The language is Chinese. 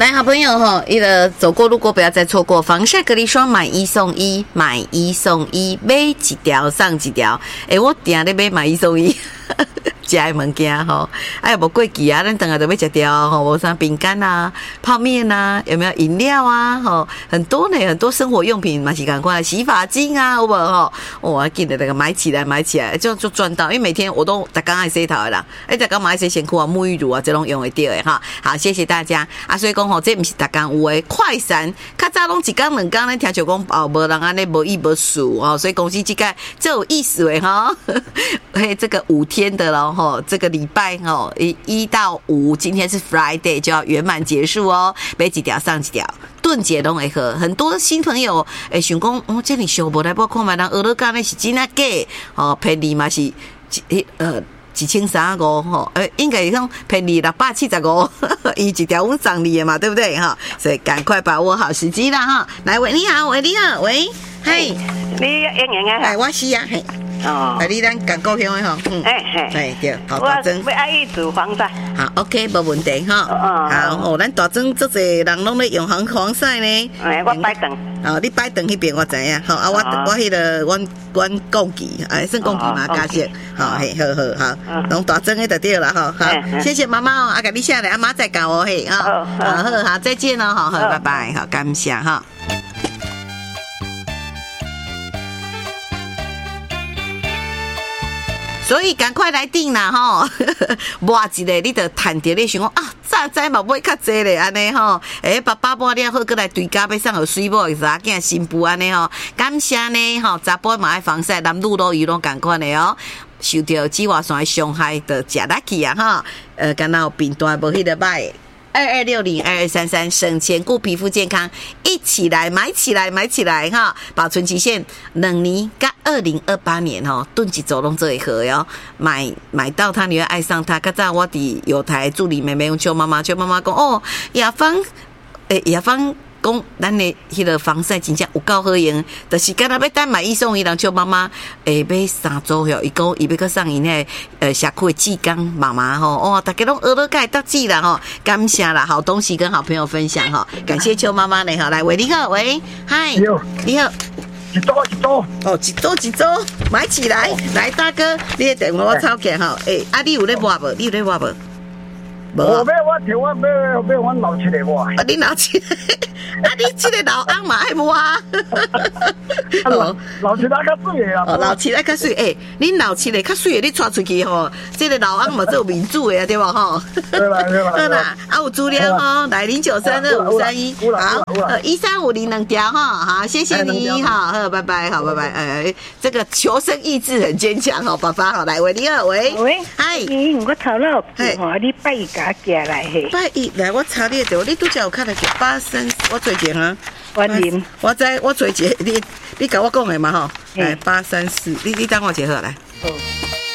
来，好朋友哈，走过路过不要再错过防晒隔离霜，买一送一，买一送一，买一条送一条。我定咧买一送一。食的物件吼，哎呀，无过期啊，咱等下就要食掉吼，无啥饼干啊、泡面啊，有没有饮料啊？吼，很多呢，很多生活用品嘛是赶快，洗发精啊，有无吼？我记得那个买起来，就赚到，因为每天我都逐工爱洗头的啦，逐工买洗身躯啊、沐浴乳啊，这拢用会到的哈。好，谢谢大家啊，所以讲吼，这不是逐工有的快闪，较早拢一工两工咧，听就讲哦，无人安尼无意无数哦，所以公司这个这有意思的哈。嘿，这个5天的咯吼，这个礼拜吼1到5，今天是 Friday 就要圆满结束哦，买几条上几条。顿节拢会好，很多新朋友想讲，这里小无来报看嘛，人俄罗干那是真啊假？哦，便宜嘛是1350吼，应该是讲便宜675，伊一条阮送你的嘛，对不对哈？所以赶快把握好时机啦哈！来，喂，你好，喂，你好，喂，嘿， 你演员啊？ 哎，我是啊，嘿。 哦， 你咱讲高雄的吼，对，好大庄， 我爱煮防晒， 好 ，OK， 无问题哈。好，咱大庄足侪人拢咧用防晒呢。 我摆顿。 哦，你摆顿迄边我知影，好啊，我迄个阮讲记，算讲记嘛，加些，好，嘿，好，拢大庄的就对了哈。好，谢谢妈妈哦，啊，甲你下来，阿妈再教我嘿，好，再见哦，好，拜拜，好，感谢哈。所以赶快来订啦吼！抹一个你就趁着你想讲啊，早知嘛买较济咧安尼吼。爸爸半了好，过来对家要送互水某查囝新妇安尼吼。感谢呢吼，查甫嘛爱防晒，男女老幼拢共款的哦。受到紫外线的伤害，就食力去啊哈。敢若有病毒无迄个歹。22602233省钱顾皮肤健康，一起来买起来哈！保存期限2年，甲2028年吼，炖一周拢做会好哟。买到它，你会爱上它。较早我伫有台助理妹妹用秋妈妈讲哦，雅芳讲咱的迄个防晒真正有够好用，就是敢若要单买1送1，人像妈妈买3组哟，伊讲伊要去送因迄社区的志刚妈妈吼，大家拢学了解得志啦吼，感谢啦，好东西跟好朋友分享吼，感谢邱妈妈呢吼，来喂你好，喂，嗨，你好。 一组哦，一组买起来，来大哥，你的电话我抄起吼，你有咧抹无？你有咧抹无？ 我买我听我买我老七的我。 你老七个，你这个老翁嘛爱抹啊？ 老七仔较水的啦。 老七仔较水，恁老七个较水的，你带出去吼，这个老翁嘛做民主的对吧吼？ 对啦， 有资料吼，来0932531531，好，13502条哈，好，谢谢你，好，拜拜，好，拜拜，这个求生意志很坚强哦，爸爸好，来喂，你好，喂，嗨， 我头脑你拜一家寄来嘿， 拜一来我查你的，你拄则有看到834，我做一下哈，我知我做一下，你甲我讲的嘛吼，来834，你等我一下好来。